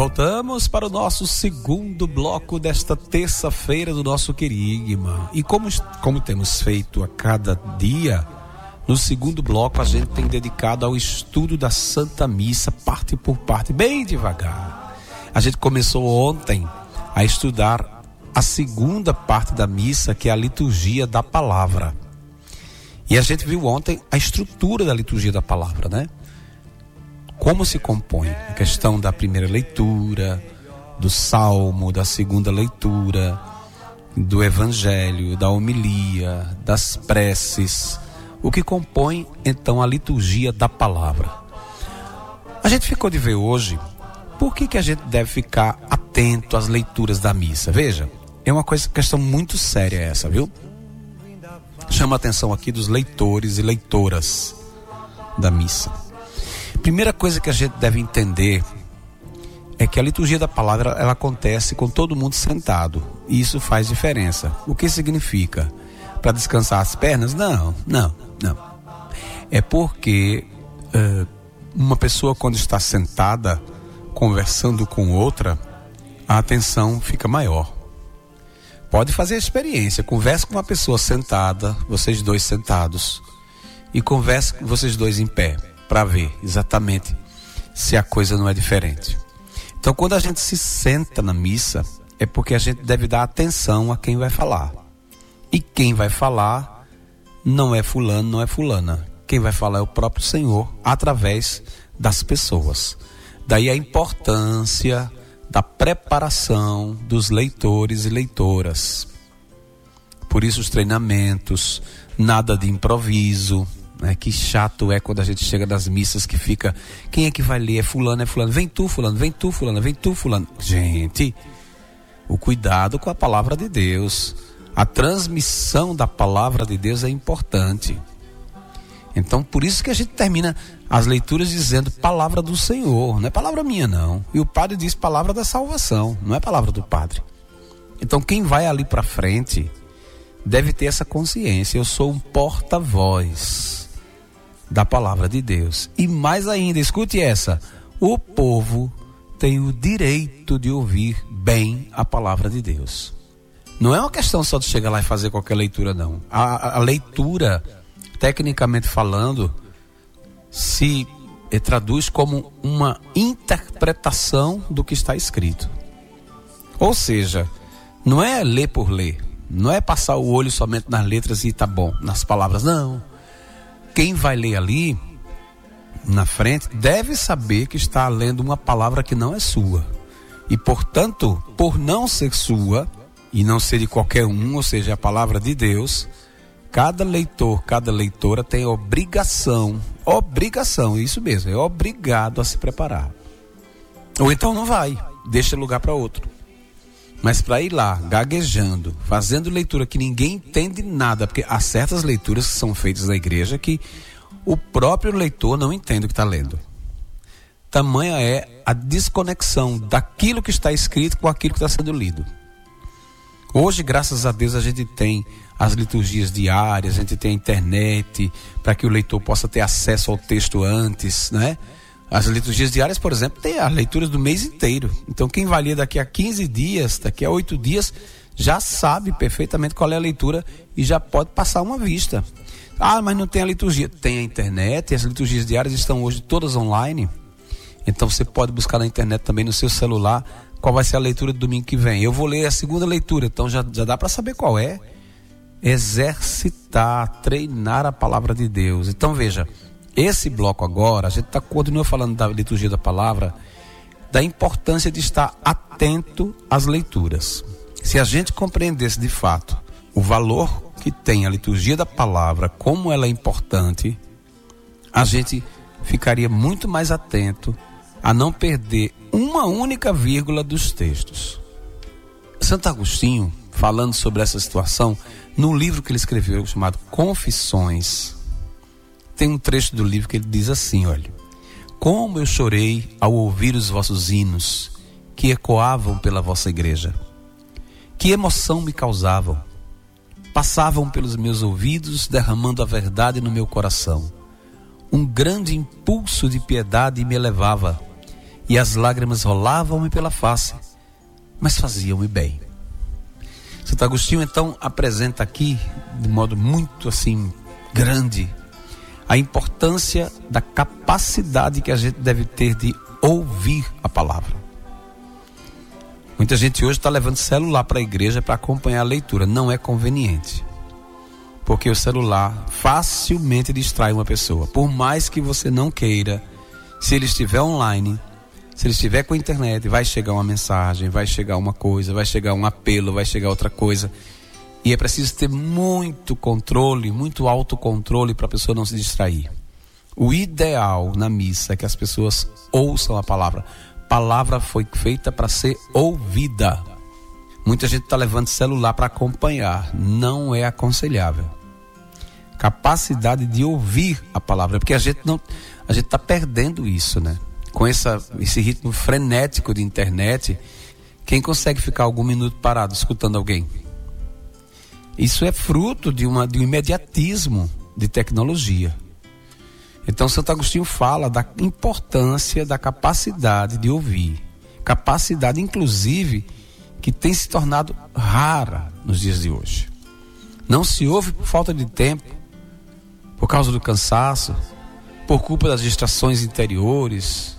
Voltamos para o nosso segundo bloco desta terça-feira do nosso querigma. E como temos feito a cada dia, no segundo bloco a gente tem dedicado ao estudo da Santa Missa, parte por parte, bem devagar. A gente começou ontem a estudar a segunda parte da missa, que é a liturgia da palavra. E a gente viu ontem a estrutura da liturgia da palavra, né? Como se compõe a questão da primeira leitura, do salmo, da segunda leitura, do evangelho, da homilia, das preces, o que compõe então a liturgia da palavra. A gente ficou de ver hoje por que a gente deve ficar atento às leituras da missa. Veja, é uma questão muito séria essa, viu? Chama a atenção aqui dos leitores e leitoras da missa. Primeira coisa que a gente deve entender é que a liturgia da palavra ela acontece com todo mundo sentado, e isso faz diferença. O que significa? Para descansar as pernas? Não. É porque uma pessoa, quando está sentada conversando com outra, a atenção fica maior. Pode fazer a experiência, converse com uma pessoa sentada, vocês dois sentados, e converse com vocês dois em pé, para ver exatamente se a coisa não é diferente. Então, quando a gente se senta na missa, é porque a gente deve dar atenção a quem vai falar. E quem vai falar não é fulano, não é fulana. Quem vai falar é o próprio Senhor, através das pessoas. Daí a importância da preparação dos leitores e leitoras. Por isso os treinamentos, nada de improviso. Que chato é quando a gente chega nas missas que fica, quem é que vai ler? É fulano, vem tu fulano, vem tu fulano, vem tu fulano. Gente, o cuidado com a palavra de Deus, a transmissão da palavra de Deus é importante. Então por isso que a gente termina as leituras dizendo palavra do Senhor, não é palavra minha não. E o padre diz palavra da salvação, não é palavra do padre. Então quem vai ali para frente deve ter essa consciência, eu sou um porta-voz da palavra de Deus. E mais ainda, escute essa, o povo tem o direito de ouvir bem a palavra de Deus. Não é uma questão só de chegar lá e fazer qualquer leitura, não. A leitura, tecnicamente falando, se traduz como uma interpretação do que está escrito. Ou seja, não é ler por ler, não é passar o olho somente nas letras e tá bom, nas palavras, não. Quem vai ler ali, na frente, deve saber que está lendo uma palavra que não é sua. E, portanto, por não ser sua, e não ser de qualquer um, ou seja, a palavra de Deus, cada leitor, cada leitora tem obrigação, isso mesmo, é obrigado a se preparar. Ou então não vai, deixa lugar para outro. Mas para ir lá, gaguejando, fazendo leitura que ninguém entende nada, porque há certas leituras que são feitas na igreja que o próprio leitor não entende o que está lendo. Tamanha é a desconexão daquilo que está escrito com aquilo que está sendo lido. Hoje, graças a Deus, a gente tem as liturgias diárias, a gente tem a internet, para que o leitor possa ter acesso ao texto antes, né? As liturgias diárias, por exemplo, tem as leituras do mês inteiro. Então quem vai ler daqui a 15 dias, daqui a 8 dias, já sabe perfeitamente qual é a leitura e já pode passar uma vista. Ah, mas não tem a liturgia. Tem a internet, e as liturgias diárias estão hoje todas online. Então você pode buscar na internet também no seu celular qual vai ser a leitura do domingo que vem. Eu vou ler a segunda leitura, então já dá para saber qual é. Exercitar, treinar a palavra de Deus. Então veja, esse bloco agora, a gente continua falando da liturgia da palavra, da importância de estar atento às leituras. Se a gente compreendesse de fato o valor que tem a liturgia da palavra, como ela é importante, a gente ficaria muito mais atento a não perder uma única vírgula dos textos. Santo Agostinho, falando sobre essa situação, no livro que ele escreveu, chamado Confissões, tem um trecho do livro que ele diz assim, olha: como eu chorei ao ouvir os vossos hinos que ecoavam pela vossa igreja. Que emoção me causavam. Passavam pelos meus ouvidos, derramando a verdade no meu coração. Um grande impulso de piedade me elevava, e as lágrimas rolavam-me pela face, mas faziam-me bem. Santo Agostinho então apresenta aqui, de modo muito assim grande, a importância da capacidade que a gente deve ter de ouvir a palavra. Muita gente hoje está levando celular para a igreja para acompanhar a leitura. Não é conveniente, porque o celular facilmente distrai uma pessoa. Por mais que você não queira, se ele estiver online, se ele estiver com a internet, vai chegar uma mensagem, vai chegar uma coisa, vai chegar um apelo, vai chegar outra coisa. E é preciso ter muito controle, muito autocontrole para a pessoa não se distrair. O ideal na missa é que as pessoas ouçam a palavra. A palavra foi feita para ser ouvida. Muita gente está levando celular para acompanhar. Não é aconselhável. Capacidade de ouvir a palavra, porque a gente está perdendo isso, né? Com esse ritmo frenético de internet, quem consegue ficar algum minuto parado escutando alguém? Isso é fruto de um imediatismo de tecnologia. Então Santo Agostinho fala da importância da capacidade de ouvir. Capacidade, inclusive, que tem se tornado rara nos dias de hoje. Não se ouve por falta de tempo, por causa do cansaço, por culpa das distrações exteriores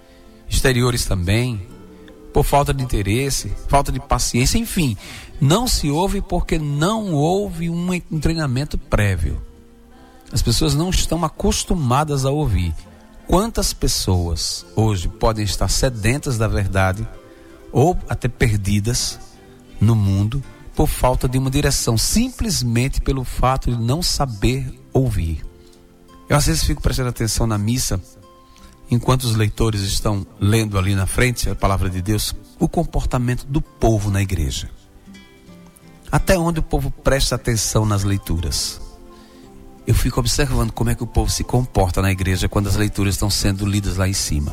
também, por falta de interesse, falta de paciência, enfim. Não se ouve porque não houve um treinamento prévio. As pessoas não estão acostumadas a ouvir. Quantas pessoas hoje podem estar sedentas da verdade ou até perdidas no mundo por falta de uma direção, simplesmente pelo fato de não saber ouvir. Eu às vezes fico prestando atenção na missa, enquanto os leitores estão lendo ali na frente a palavra de Deus, o comportamento do povo na igreja. Até onde o povo presta atenção nas leituras. Eu fico observando como é que o povo se comporta na igreja quando as leituras estão sendo lidas lá em cima.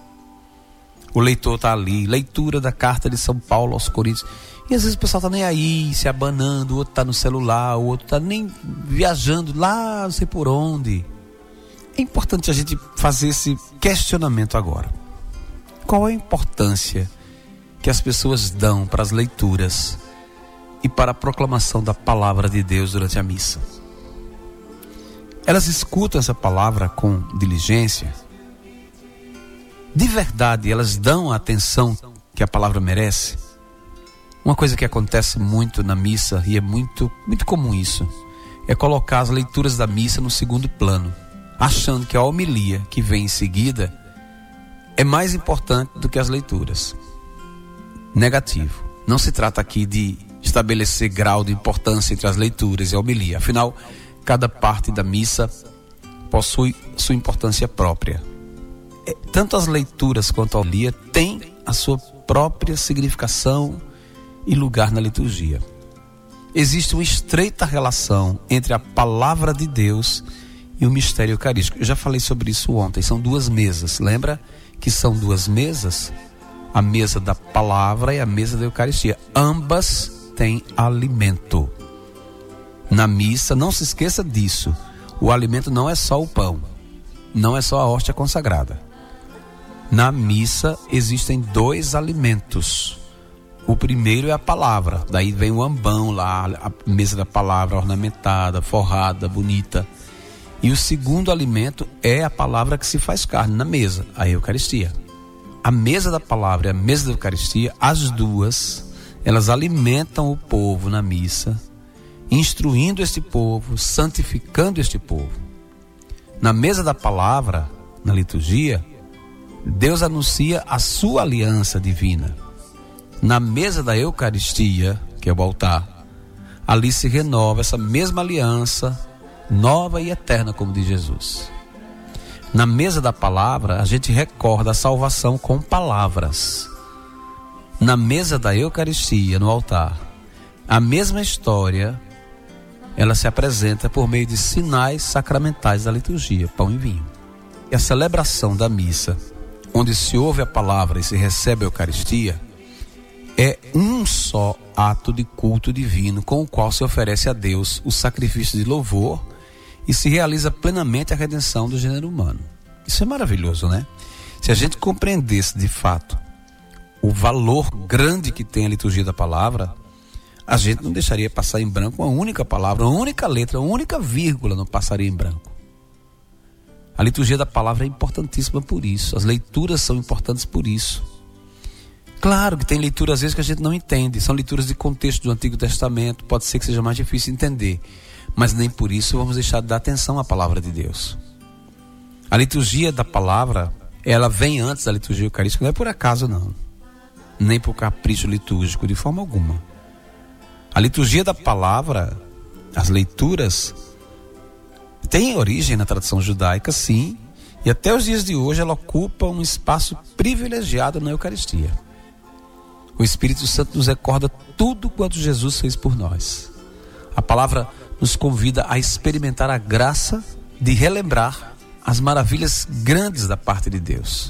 O leitor está ali, leitura da carta de São Paulo aos Coríntios. E às vezes o pessoal está nem aí, se abanando, o outro está no celular, o outro está nem viajando lá, não sei por onde. É importante a gente fazer esse questionamento agora. Qual é a importância que as pessoas dão para as leituras e para a proclamação da palavra de Deus durante a missa? Elas escutam essa palavra com diligência? De verdade, elas dão a atenção que a palavra merece? Uma coisa que acontece muito na missa, e é muito comum isso, é colocar as leituras da missa no segundo plano, achando que a homilia que vem em seguida é mais importante do que as leituras. Negativo. Não se trata aqui de estabelecer grau de importância entre as leituras e a homilia. Afinal, cada parte da missa possui sua importância própria. Tanto as leituras quanto a homilia têm a sua própria significação e lugar na liturgia. Existe uma estreita relação entre a palavra de Deus e o mistério eucarístico. Eu já falei sobre isso ontem. São duas mesas. Lembra que são duas mesas? A mesa da palavra e a mesa da Eucaristia. Ambas têm alimento. Na missa, não se esqueça disso. O alimento não é só o pão. Não é só a hóstia consagrada. Na missa existem dois alimentos. O primeiro é a palavra. Daí vem o ambão lá, a mesa da palavra ornamentada, forrada, bonita. E o segundo alimento é a palavra que se faz carne na mesa, a Eucaristia. A mesa da palavra e a mesa da Eucaristia, as duas, elas alimentam o povo na missa, instruindo este povo, santificando este povo. Na mesa da palavra, na liturgia, Deus anuncia a sua aliança divina. Na mesa da Eucaristia, que é o altar, ali se renova essa mesma aliança, nova e eterna, como diz Jesus. Na mesa da palavra, a gente recorda a salvação com palavras. Na mesa da Eucaristia, no altar, a mesma história, ela se apresenta por meio de sinais sacramentais da liturgia, pão e vinho. E a celebração da missa, onde se ouve a palavra e se recebe a Eucaristia, é um só ato de culto divino com o qual se oferece a Deus o sacrifício de louvor e se realiza plenamente a redenção do gênero humano. Isso é maravilhoso, né? Se a gente compreendesse de fato o valor grande que tem a liturgia da palavra, a gente não deixaria passar em branco uma única palavra, uma única letra, uma única vírgula não passaria em branco. A liturgia da palavra é importantíssima por isso. As leituras são importantes por isso. Claro que tem leituras às vezes que a gente não entende. São leituras de contexto do Antigo Testamento. Pode ser que seja mais difícil entender. Mas nem por isso vamos deixar de dar atenção à palavra de Deus. A liturgia da palavra, ela vem antes da liturgia eucarística. Não é por acaso não. Nem por capricho litúrgico, de forma alguma. A liturgia da palavra, as leituras, tem origem na tradição judaica, sim, e até os dias de hoje ela ocupa um espaço privilegiado na Eucaristia. O Espírito Santo nos recorda tudo quanto Jesus fez por nós. A palavra nos convida a experimentar a graça de relembrar as maravilhas grandes da parte de Deus.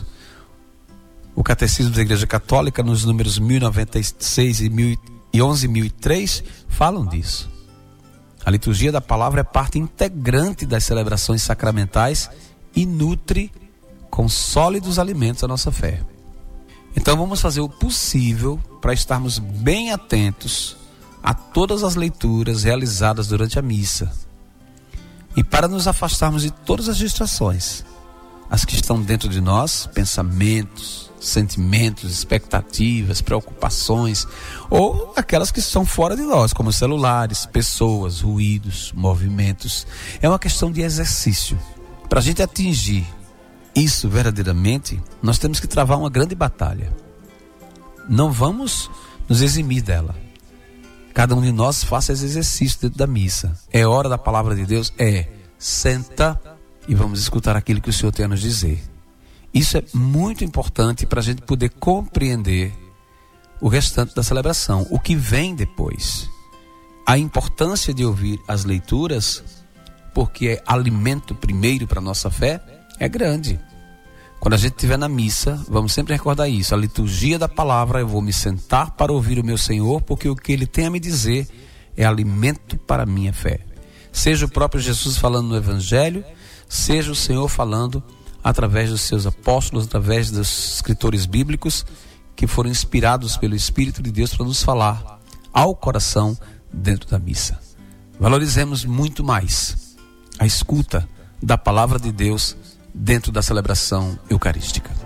O Catecismo da Igreja Católica, nos números 1096 e 11.003, falam disso. A liturgia da palavra é parte integrante das celebrações sacramentais e nutre com sólidos alimentos a nossa fé. Então vamos fazer o possível para estarmos bem atentos a todas as leituras realizadas durante a missa e para nos afastarmos de todas as distrações, as que estão dentro de nós, pensamentos, sentimentos, expectativas, preocupações, ou aquelas que estão fora de nós, como celulares, pessoas, ruídos, movimentos. É uma questão de exercício. Para a gente atingir isso verdadeiramente, nós temos que travar uma grande batalha. Não vamos nos eximir dela. Cada um de nós faça esse exercício dentro da missa. É hora da palavra de Deus? Senta e vamos escutar aquilo que o Senhor tem a nos dizer. Isso é muito importante para a gente poder compreender o restante da celebração, o que vem depois. A importância de ouvir as leituras, porque é alimento primeiro para a nossa fé, é grande. Quando a gente estiver na missa, vamos sempre recordar isso. A liturgia da palavra, eu vou me sentar para ouvir o meu Senhor, porque o que Ele tem a me dizer é alimento para a minha fé. Seja o próprio Jesus falando no Evangelho, seja o Senhor falando através dos seus apóstolos, através dos escritores bíblicos que foram inspirados pelo Espírito de Deus para nos falar ao coração dentro da missa. Valorizemos muito mais a escuta da palavra de Deus dentro da celebração eucarística.